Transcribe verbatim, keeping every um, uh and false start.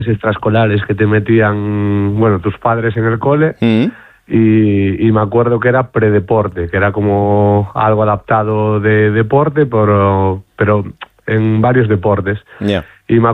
extraescolares que te metían, bueno, tus padres en el cole. Mm. Y, y me acuerdo que era predeporte, que era como algo adaptado de deporte, pero, pero en varios deportes. Yeah. Y me